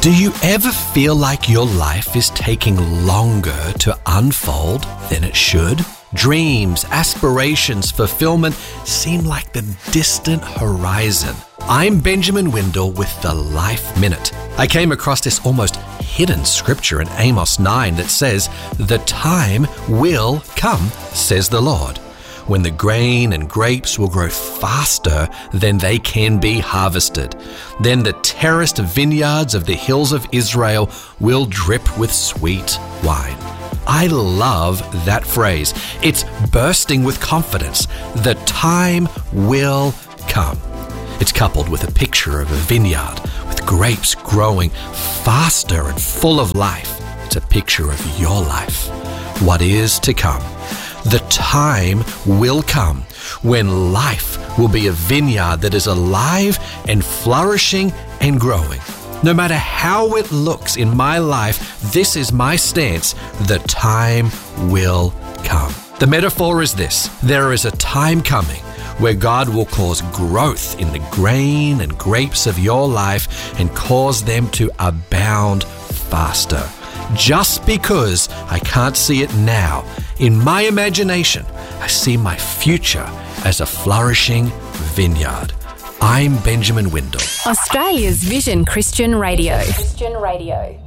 Do you ever feel like your life is taking longer to unfold than it should? Dreams, aspirations, fulfillment seem like the distant horizon. I'm Benjamin Windle with the Life Minute. I came across this almost hidden scripture in Amos 9 that says, "The time will come, says the Lord, when the grain and grapes will grow faster than they can be harvested. Then the terraced vineyards of the hills of Israel will drip with sweet wine." I love that phrase. It's bursting with confidence. The time will come. It's coupled with a picture of a vineyard with grapes growing faster and full of life. It's a picture of your life, what is to come. The time will come when life will be a vineyard that is alive and flourishing and growing. No matter how it looks in my life, this is my stance. The time will come. The metaphor is this: there is a time coming where God will cause growth in the grain and grapes of your life and cause them to abound faster. Just because I can't see it now, in my imagination, I see my future as a flourishing vineyard. I'm Benjamin Windle. Australia's Vision Christian Radio.